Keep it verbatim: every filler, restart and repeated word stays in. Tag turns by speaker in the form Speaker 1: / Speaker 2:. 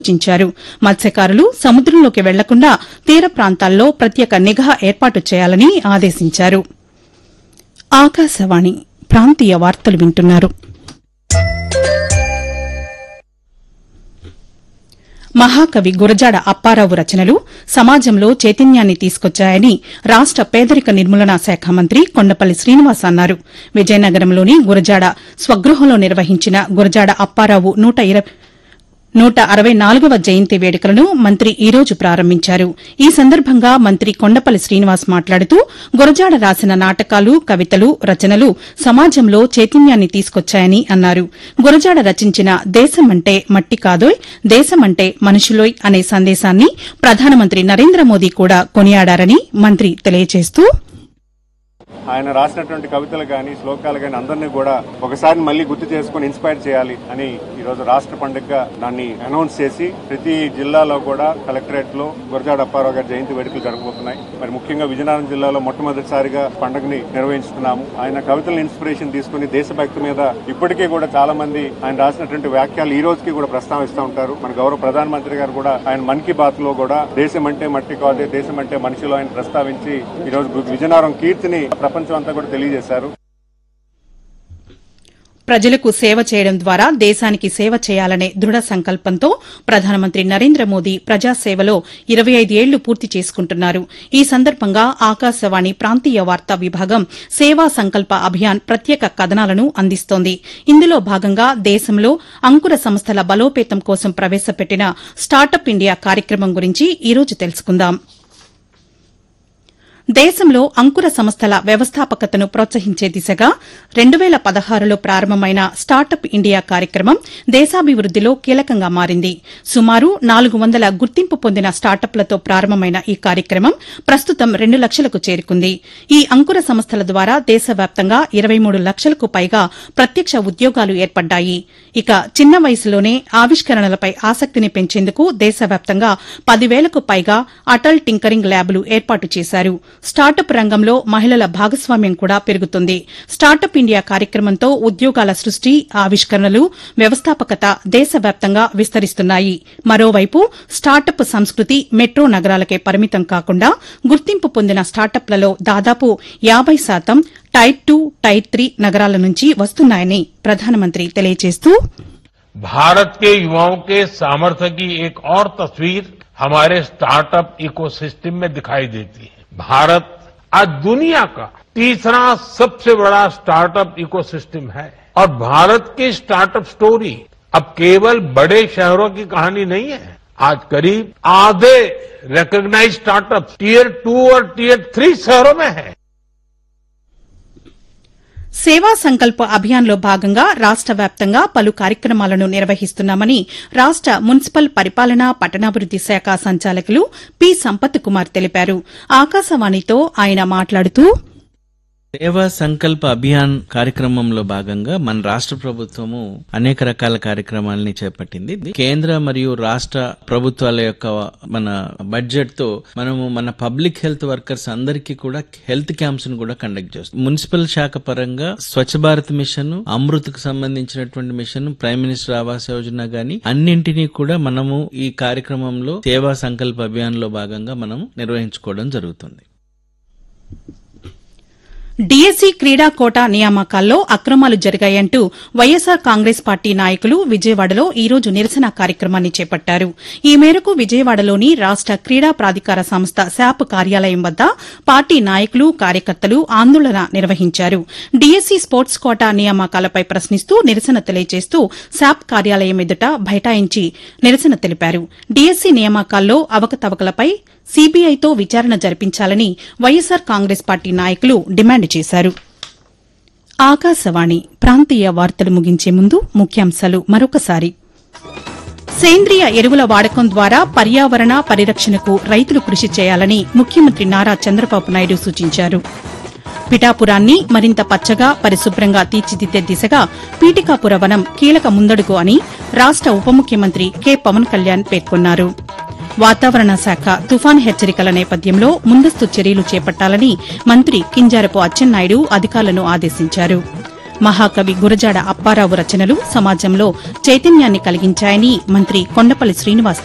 Speaker 1: సూచించారు. మత్స్యకారులు సముద్రంలోకి వెళ్లకుండా తీర ప్రాంతాల్లో ప్రత్యేక నిఘా ఏర్పాటు చేయాలని ఆదేశించారు. ఆకాశవాణి ప్రాంతీయ వార్తలు వింటున్నారు. మహాకవి గురజాడ అప్పారావు రచనలు సమాజంలో చైతన్యాన్ని తీసుకొచ్చాయని రాష్ట పేదరిక నిర్మూలనా శాఖ మంత్రి కొండపల్లి శ్రీనివాస్ అన్నారు. విజయనగరంలోని గురజాడ స్వగృహంలో నిర్వహించిన గురజాడ అప్పారావు నూట అరవై నాలుగవ జయంతి వేడుకలను మంత్రి ఈ రోజు ప్రారంభించారు. ఈ సందర్భంగా మంత్రి కొండపల్లి శ్రీనివాస్ మాట్లాడుతూ గురజాడ రాసిన నాటకాలు, కవితలు, రచనలు సమాజంలో చైతన్యాన్ని తీసుకొచ్చాయని అన్నారు. గురజాడ రచించిన దేశమంటే మట్టి కాదోయ్, దేశమంటే మనుషులోయ్ అనే సందేశాన్ని ప్రధానమంత్రి నరేంద్ర మోదీ కూడా కొనియాడారని మంత్రి తెలియజేస్తూ,
Speaker 2: ఆయన రాసినటువంటి కవితలు కానీ శ్లోకాలు కానీ అందరినీ కూడా ఒకసారి మళ్లీ గుర్తు చేసుకుని ఇన్స్పైర్ చేయాలి అని ఈ రోజు రాష్ట్ర పండుగగా దాన్ని అనౌన్స్ చేసి ప్రతి జిల్లాలో కూడా కలెక్టరేట్ లో గురజాడ అప్పారావు గారి జయంతి వేడుకలు జరగబోతున్నాయి. మరి ముఖ్యంగా విజయనగరం జిల్లాలో మొట్టమొదటిసారిగా పండుగని నిర్వహిస్తున్నాము. ఆయన కవితలను ఇన్స్పిరేషన్ తీసుకుని దేశభక్తి మీద ఇప్పటికీ కూడా చాలా మంది ఆయన రాసినటువంటి వ్యాఖ్యలు ఈ రోజుకి కూడా ప్రస్తావిస్తూ ఉంటారు. మన గౌరవ ప్రధానమంత్రి గారు కూడా ఆయన మన్ కీ బాత్ లో కూడా దేశం అంటే మట్టి కాదే, దేశం అంటే మనిషిలో ఆయన ప్రస్తావించి ఈ రోజు విజయనగరం కీర్తిని ప్రపంచం అంతా కూడా తెలియజేశారు.
Speaker 1: ప్రజలకు సేవ చేయడం ద్వారా దేశానికి సేవ చేయాలనే దృఢ సంకల్పంతో ప్రధానమంత్రి నరేంద్ర మోదీ ప్రజాసేవలో ఇరవై ఐదు ఏళ్లు పూర్తి చేసుకుంటున్నారు. ఈ సందర్భంగా ఆకాశవాణి ప్రాంతీయ వార్తా విభాగం సేవా సంకల్ప అభియాన్ ప్రత్యేక కథనాలను అందిస్తోంది. ఇందులో భాగంగా దేశంలో అంకుర సంస్థల బలోపేతం కోసం ప్రవేశపెట్టిన స్టార్టప్ ఇండియా కార్యక్రమం గురించి ఈ రోజు తెలుసుకుందాం. దేశంలో అంకుర సంస్థల వ్యవస్థాపకతను ప్రోత్సహించే దిశగా రెండు పేల పదహారులో ప్రారంభమైన స్టార్టప్ ఇండియా కార్యక్రమం దేశాభివృద్దిలో కీలకంగా మారింది. సుమారు నాలుగు వందల గుర్తింపు పొందిన స్టార్టప్లతో ప్రారంభమైన ఈ కార్యక్రమం ప్రస్తుతం రెండు లక్షలకు చేరుకుంది. ఈ అంకుర సంస్థల ద్వారా దేశవ్యాప్తంగా ఇరవై మూడు లక్షలకు పైగా ప్రత్యక్ష ఉద్యోగాలు ఏర్పడ్డాయి. ఇక చిన్న వయసులోనే ఆవిష్కరణలపై ఆసక్తిని పెంచేందుకు దేశవ్యాప్తంగా పదివేలకు పైగా అటల్ టింకరింగ్ ల్యాబ్లు ఏర్పాటు చేశారు. స్టార్టప్ రంగంలో మహిళల భాగస్వామ్యం కూడా పెరుగుతుంది. స్టార్టప్ ఇండియా కార్యక్రమంతో ఉద్యోగాల సృష్టి, ఆవిష్కరణలు, వ్యవస్థాపకత దేశవ్యాప్తంగా విస్తరిస్తున్నాయి. మరోవైపు స్టార్టప్ సంస్కృతి మెట్రో నగరాలకే పరిమితం కాకుండా గుర్తింపు పొందిన స్టార్టప్లలో దాదాపు యాబై శాతం టైర్ టూ, టైర్ త్రీ నగరాల నుంచి వస్తున్నాయని ప్రధానమంత్రి తెలియజేస్తూ,
Speaker 3: भारत के युवाओं के सामर्थ्य की एक और तस्वीर हमारे स्टार्टअप इकोसिस्टम में दिखाई देती है. भारत आज दुनिया का तीसरा सबसे बड़ा स्टार्टअप इकोसिस्टम है और भारत की स्टार्टअप स्टोरी अब केवल बड़े शहरों की कहानी नहीं है. आज करीब आधे रिकॉग्नाइज्ड स्टार्टअप टीयर टू और टीयर थ्री शहरों में है.
Speaker 1: సేవా సంకల్ప అభియాన్లో భాగంగా రాష్ట వ్యాప్తంగా పలు కార్యక్రమాలను నిర్వహిస్తున్నామని రాష్ట మున్సిపల్ పరిపాలన పట్టణాభివృద్ది శాఖ సంచాలకులు పి సంపత్ కుమార్ తెలిపారు. ఆకాశవాణితో ఆయన మాట్లాడుతూ,
Speaker 4: సేవా సంకల్ప అభియాన్ కార్యక్రమంలో భాగంగా మన రాష్ట్ర ప్రభుత్వము అనేక రకాల కార్యక్రమాలని చేపట్టింది. కేంద్ర మరియు రాష్ట్ర ప్రభుత్వాల యొక్క మన బడ్జెట్ తో మనము మన పబ్లిక్ హెల్త్ వర్కర్స్ అందరికీ కూడా హెల్త్ క్యాంప్స్ ను కూడా కండక్ట్ చేస్తాం. మున్సిపల్ శాఖ పరంగా స్వచ్ఛ భారత్ మిషన్, అమృత్కు సంబంధించినటువంటి machine, prime minister Awas Yojana గాని అన్నింటినీ కూడా మనము ఈ కార్యక్రమంలో సేవా సంకల్ప అభియాన్ లో భాగంగా మనము నిర్వహించుకోవడం జరుగుతుంది.
Speaker 1: డీఎస్సీ క్రీడా కోటా నియామకాల్లో అక్రమాలు జరిగాయంటూ వైఎస్సార్ కాంగ్రెస్ పార్టీ నాయకులు విజయవాడలో ఈ రోజు నిరసన కార్యక్రమాన్ని చేపట్టారు. ఈ మేరకు విజయవాడలోని రాష్ట క్రీడా ప్రాధికార సంస్థ శాప్ కార్యాలయం వద్ద పార్టీ నాయకులు, కార్యకర్తలు ఆందోళన నిర్వహించారు. డీఎస్సీ స్పోర్ట్స్ కోటా నియామకాలపై ప్రశ్నిస్తూ నిరసన తెలియజేస్తూ శాప్ కార్యాలయం ఎదుట బైఠాయించి నిరసన తెలిపారు. డీఎస్సీ నియామకాల్లో అవకతవకలపై సీబీఐతో విచారణ జరిపించాలని వైఎస్సార్ కాంగ్రెస్ పార్టీ నాయకులు డిమాండ్ చేశారు. ఆకాశవాణి ప్రాంతీయ వార్తలు ముగించే ముందు ముఖ్యాంశాలు మరొకసారి. సేంద్రియ ఎరువుల వాడకం ద్వారా పర్యావరణ పరిరక్షణకు రైతులు కృషి చేయాలని ముఖ్యమంత్రి నారా చంద్రబాబు నాయుడు సూచించారు. పిఠాపురాన్ని మరింత పచ్చగా, పరిశుభ్రంగా తీర్చిదిద్దే దిశగా పీఠికాపుర వనం కీలక ముందడుగు అని రాష్ట ఉప ముఖ్యమంత్రి కె పవన్ కళ్యాణ్ పేర్కొన్నారు. వాతావరణ శాఖ తుఫాన్ హెచ్చరికల నేపథ్యంలో ముందస్తు చర్యలు చేపట్టాలని మంత్రి కింజారపు అచ్చెన్నాయుడు అధికారులను ఆదేశించారు. మహాకవి గురజాడ అప్పారావు రచనలు సమాజంలో చైతన్యాన్ని కలిగించాయని మంత్రి కొండపల్లి శ్రీనివాస్